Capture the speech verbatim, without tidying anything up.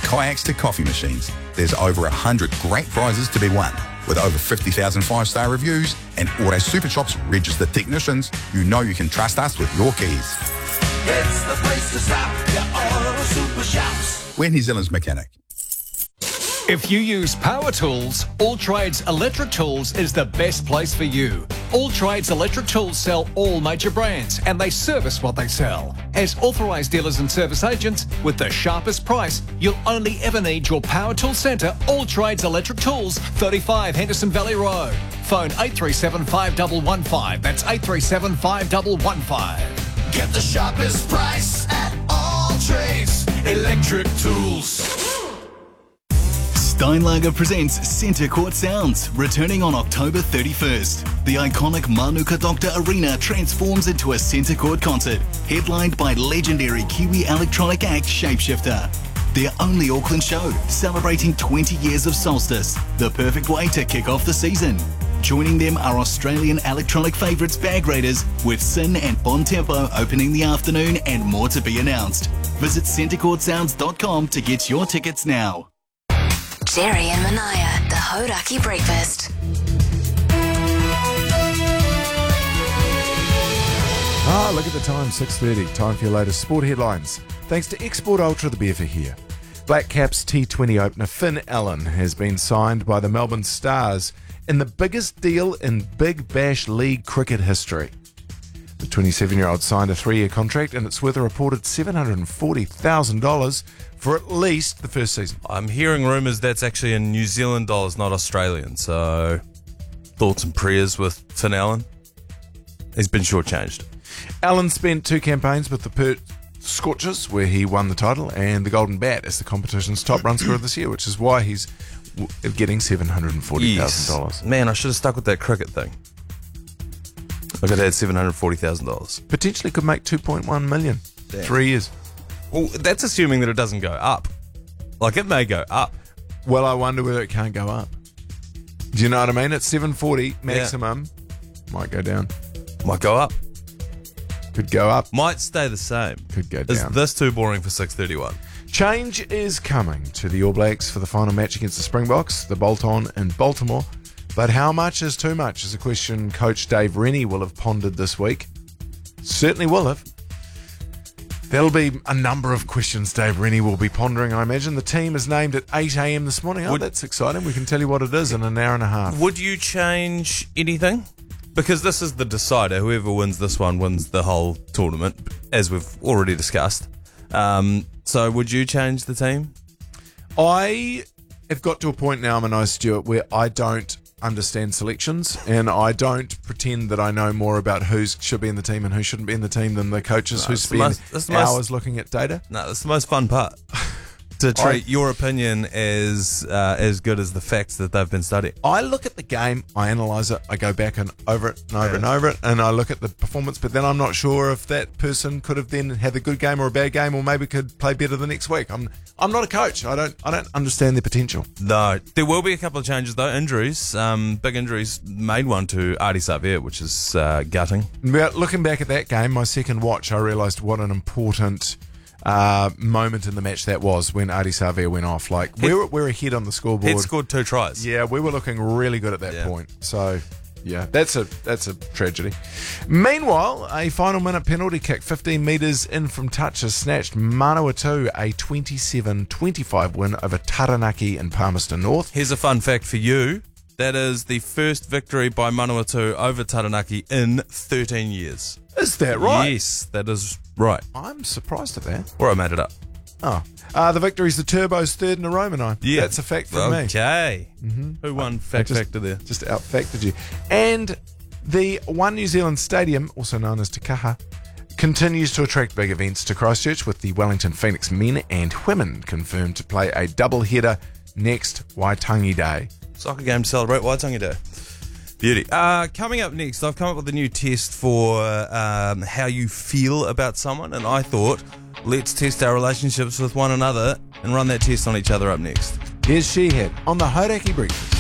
kayaks to coffee machines, there's over one hundred great prizes to be won. With over fifty thousand five-star reviews and Auto Super Shop's registered technicians, you know you can trust us with your keys. It's the place to stop, your Auto Super Shops. We're New Zealand's mechanic. If you use power tools, All Trades Electric Tools is the best place for you. All Trades Electric Tools sell all major brands and they service what they sell. As authorised dealers and service agents, with the sharpest price, you'll only ever need your power tool centre, All Trades Electric Tools, thirty-five Henderson Valley Road. Phone eight three seven five one one five. That's eight three seven five one one five. Get the sharpest price at All Trades Electric Tools. Steinlager presents Centre Court Sounds, returning on October thirty-first. The iconic Manuka Doctor Arena transforms into a Centre Court concert, headlined by legendary Kiwi electronic act Shapeshifter. Their only Auckland show, celebrating twenty years of Solstice, the perfect way to kick off the season. Joining them are Australian electronic favourites Bag Raiders, with Sin and Bon Tempo opening the afternoon, and more to be announced. Visit centre court sounds dot com to get your tickets now. Jerry and Manaya, the Hodaki Breakfast. Ah, look at the time, six thirty. Time for your latest sport headlines. Thanks to Export Ultra, the beer for here. Black Caps T twenty opener Finn Allen has been signed by the Melbourne Stars in the biggest deal in Big Bash League cricket history. The twenty-seven-year-old signed a three-year contract and it's worth a reported seven hundred forty thousand dollars for at least the first season. I'm hearing rumours that's actually in New Zealand dollars, not Australian. So, thoughts and prayers with Finn Allen. He's been shortchanged. Allen spent two campaigns with the Perth Scorchers, where he won the title, and the Golden Bat as the competition's top run scorer this year, which is why he's w- getting seven hundred forty thousand dollars. Yes. Man, I should have stuck with that cricket thing. I could have had seven hundred forty thousand dollars. Potentially could make two point one million. Damn. Three years. Well, that's assuming that it doesn't go up. Like, it may go up. Well, I wonder whether it can't go up. Do you know what I mean? It's seven forty maximum. Yeah. Might go down. Might go up. Could go up. Might stay the same. Could go down. Is this too boring for six thirty-one? Change is coming to the All Blacks for the final match against the Springboks, the bolt-on in Baltimore. But how much is too much is a question Coach Dave Rennie will have pondered this week. Certainly will have. There'll be a number of questions Dave Rennie will be pondering, I imagine. The team is named at eight a.m. this morning. Oh, Would, that's exciting. We can tell you what it is in an hour and a half. Would you change anything? Because this is the decider. Whoever wins this one wins the whole tournament, as we've already discussed. Um, so would you change the team? I have got to a point now, Manai Stewart, where I don't understand selections, and I don't pretend that I know more about who should be in the team and who shouldn't be in the team than the coaches No, who it's the spend most- it's the hours most- looking at data. No, that's the most fun part. To treat I- your opinion as uh, as good as the facts that they've been studying. I look at the game, I analyse it, I go back and over it and over and over it, and I look at the performance, but then I'm not sure if that person could have then had a good game or a bad game, or maybe could play better the next week. I'm I'm not a coach. I don't I don't understand their potential. No, there will be a couple of changes though. Injuries, um, big injuries. Made one to Ardie Savea, which is uh, gutting. But looking back at that game, my second watch, I realised what an important uh, moment in the match that was when Ardie Savea went off. Like, He'd, we're, we're ahead on the scoreboard. He'd scored two tries. Yeah, we were looking really good at that Yeah. point. So, yeah, that's a that's a tragedy. Meanwhile, a final minute penalty kick, fifteen metres in from touch, has snatched Manawatu a twenty-seven twenty-five win over Taranaki in Palmerston North. Here's a fun fact for you. That is the first victory by Manawatu over Taranaki in thirteen years. Is that right? Yes, that is right. I'm surprised at that. Or I made it up. Oh. Uh, the victory's the Turbo's third in a row, Manai. Yeah. That's a fact from me. Okay. Mm-hmm. Who won Fact just, Factor there? Just out-factored you. And the One New Zealand Stadium, also known as Te Kaha, continues to attract big events to Christchurch, with the Wellington Phoenix men and women confirmed to play a double-header next Waitangi Day. Soccer game to celebrate Waitangi Day. Beauty. Uh, coming up next, I've come up with a new test for um, how you feel about someone, and I thought, let's test our relationships with one another and run that test on each other up next. Here's Sheehan on the Hodaki Breakfast.